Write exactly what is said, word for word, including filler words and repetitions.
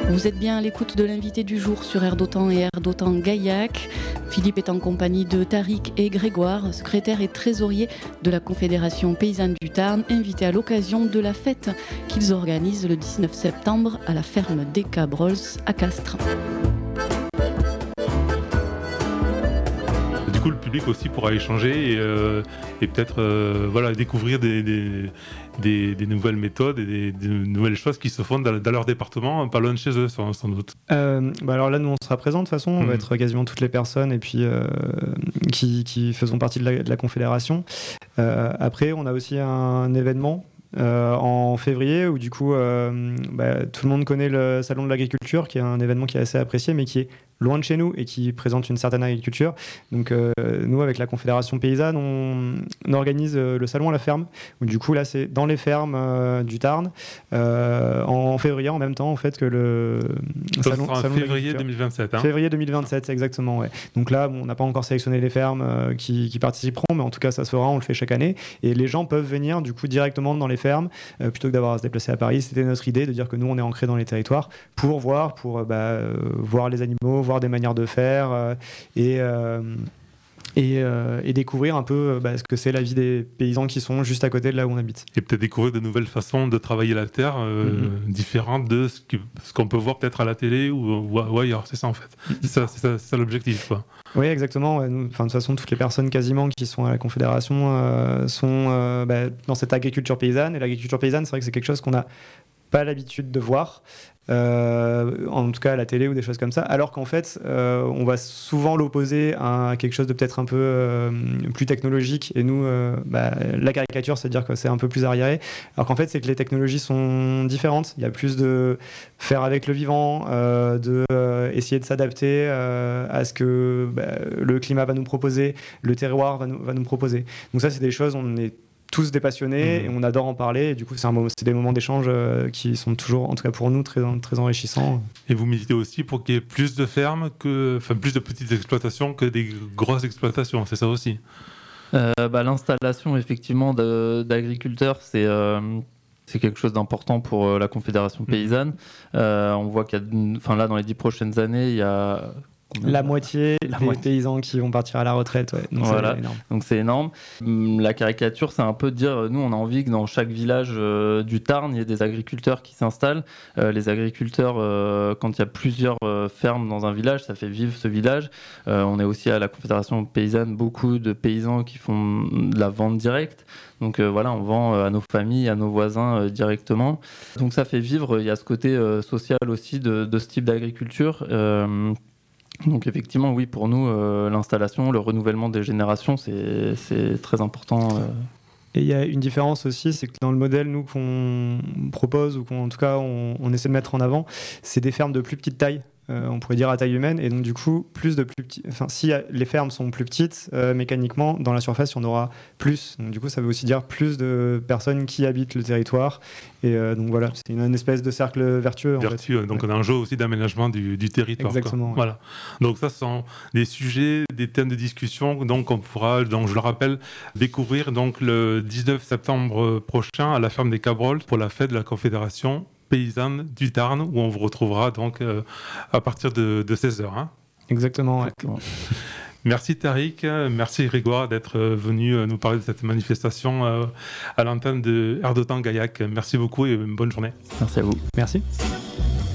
Vous êtes bien à l'écoute de l'invité du jour sur Air d'Otan et Air d'Otan Gaillac. Philippe est en compagnie de Tariq et Grégoire, secrétaire et trésorier de la Confédération Paysanne du Tarn, invités à l'occasion de la fête qu'ils organisent le dix-neuf septembre à la ferme des Cabrols à Castres. Du coup, le public aussi pourra échanger et, euh, et peut-être euh, voilà, découvrir des, des, des, des nouvelles méthodes et des, des nouvelles choses qui se font dans, dans leur département, pas loin de chez eux, sans, sans doute. Euh, bah alors là, nous, on sera présents de toute façon. On mmh. va être quasiment toutes les personnes et puis, euh, qui, qui faisons partie de la, de la Confédération. Euh, après, on a aussi un événement Euh, en février où du coup euh, bah, tout le monde connaît le Salon de l'Agriculture, qui est un événement qui est assez apprécié mais qui est loin de chez nous et qui présente une certaine agriculture. Donc euh, nous, avec la Confédération Paysanne, on, on organise euh, le Salon à la ferme, où du coup là c'est dans les fermes euh, du Tarn euh, en février, en même temps en fait que le Ça salon, sera en salon février deux mille vingt-sept. Hein. Février deux mille vingt-sept, exactement. Ouais. Donc là, bon, on n'a pas encore sélectionné les fermes euh, qui, qui participeront, mais en tout cas, ça se fera, on le fait chaque année. Et les gens peuvent venir du coup directement dans les fermes, euh, plutôt que d'avoir à se déplacer à Paris. C'était notre idée de dire que nous, on est ancré dans les territoires pour voir, pour euh, bah, euh, voir les animaux, voir des manières de faire euh, et euh, Et, euh, et découvrir un peu bah, ce que c'est la vie des paysans qui sont juste à côté de là où on habite. Et peut-être découvrir de nouvelles façons de travailler la terre euh, mm-hmm. différentes de ce, qui, ce qu'on peut voir peut-être à la télé ou, ou, ou ailleurs. C'est ça en fait. Mm-hmm. C'est, ça, c'est, ça, c'est ça l'objectif, quoi. Oui, exactement. Ouais. Nous, de toute façon, toutes les personnes quasiment qui sont à la Confédération euh, sont euh, bah, dans cette agriculture paysanne. Et l'agriculture paysanne, c'est vrai que c'est quelque chose qu'on n'a pas l'habitude de voir. Euh, en tout cas à la télé ou des choses comme ça, alors qu'en fait euh, on va souvent l'opposer à quelque chose de peut-être un peu euh, plus technologique, et nous euh, bah, la caricature c'est de dire que c'est un peu plus arriéré, alors qu'en fait c'est que les technologies sont différentes. Il y a plus de faire avec le vivant, euh, de euh, essayer de s'adapter euh, à ce que bah, le climat va nous proposer, le terroir va nous, va nous proposer. Donc ça c'est des choses, on est tous des passionnés, mmh. et on adore en parler, et du coup c'est, un moment, c'est des moments d'échange euh, qui sont toujours, en tout cas pour nous, très, très enrichissants. Et vous militez aussi pour qu'il y ait plus de fermes, que, enfin plus de petites exploitations que des grosses exploitations, c'est ça aussi euh, bah, L'installation effectivement de, d'agriculteurs, c'est... Euh... C'est quelque chose d'important pour la Confédération Paysanne. Euh, on voit qu'il y a, enfin là, dans les dix prochaines années, il y a la moitié la des moitié. paysans qui vont partir à la retraite. Ouais. Donc, voilà. c'est énorme. Donc c'est énorme. La caricature, c'est un peu de dire, nous, on a envie que dans chaque village euh, du Tarn, il y ait des agriculteurs qui s'installent. Euh, les agriculteurs, euh, quand il y a plusieurs euh, fermes dans un village, ça fait vivre ce village. Euh, on est aussi à la Confédération Paysanne beaucoup de paysans qui font de la vente directe. Donc euh, voilà, on vend euh, à nos familles, à nos voisins euh, directement. Donc ça fait vivre. Il y a ce côté euh, social aussi de, de ce type d'agriculture. Euh, Donc effectivement, oui, pour nous, euh, l'installation, le renouvellement des générations, c'est, c'est très important. Euh. Et il y a une différence aussi, c'est que dans le modèle, nous, qu'on propose, ou qu'en tout cas, on, on essaie de mettre en avant, c'est des fermes de plus petite taille. Euh, on pourrait dire à taille humaine, et donc du coup plus de plus petits, enfin si les fermes sont plus petites, euh, mécaniquement dans la surface il y en aura plus, donc du coup ça veut aussi dire plus de personnes qui habitent le territoire, et euh, donc voilà, c'est une, une espèce de cercle vertueux en vertueux, fait. Donc ouais. On a un jeu aussi d'aménagement du, du territoire. Exactement. Ouais. Voilà. Donc ça ce sont des sujets, des thèmes de discussion, donc on pourra, donc je le rappelle, découvrir donc le dix-neuf septembre prochain à la ferme des Cabrols pour la fête de la Confédération Paysanne du Tarn, où on vous retrouvera donc euh, à partir de, de seize heures. Hein. Exactement, ouais. Exactement. Merci Tariq, merci Grégoire d'être venu nous parler de cette manifestation euh, à l'antenne de Air d'Otan Gaillac. Merci beaucoup et bonne journée. Merci à vous. Merci.